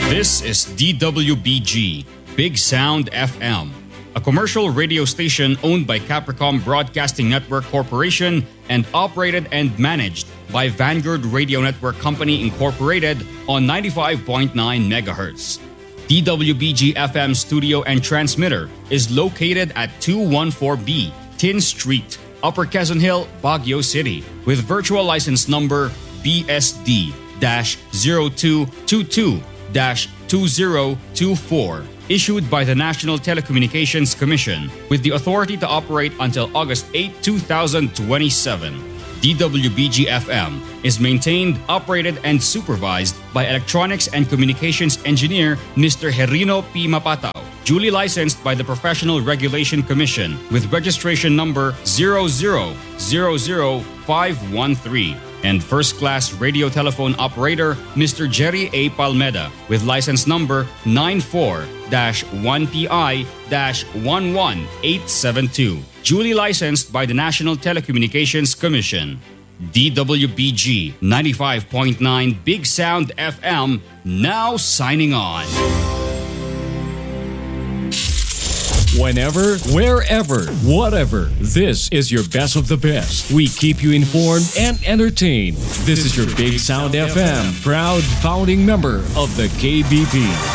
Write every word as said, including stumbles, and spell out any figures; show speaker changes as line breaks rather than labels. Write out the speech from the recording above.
This is D W B G, Big Sound F M, a commercial radio station owned by Capricorn Broadcasting Network Corporation and operated and managed by Vanguard Radio Network Company Incorporated on ninety-five point nine megahertz. D W B G F M studio and transmitter is located at two fourteen B Tin Street, Upper Quezon Hill, Baguio City, with virtual license number B S D zero two two two two zero two four, issued by the National Telecommunications Commission, with the authority to operate until August eighth, twenty twenty-seven. D W B G F M is maintained, operated, and supervised by Electronics and Communications Engineer Mister Herino P. Mapatao, duly licensed by the Professional Regulation Commission with registration number zero zero zero zero five one three, and First Class Radio Telephone Operator Mister Jerry A. Palmeda with license number nine four one P I one one eight seven two, duly licensed by the National Telecommunications Commission. D W B G ninety-five point nine Big Sound F M now signing on.
Whenever, wherever, whatever, this is your best of the best. We keep you informed and entertained. This is your Big Sound F M, proud founding member of the K B P.